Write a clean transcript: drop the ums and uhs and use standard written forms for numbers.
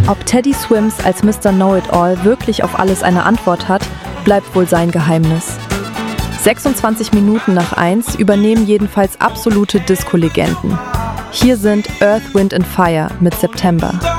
Ob Teddy Swims als Mr. Know-It-All wirklich auf alles eine Antwort hat, bleibt wohl sein Geheimnis. 26 Minuten nach 1 übernehmen jedenfalls absolute Disco-Legenden. Hier sind Earth, Wind & Fire mit September.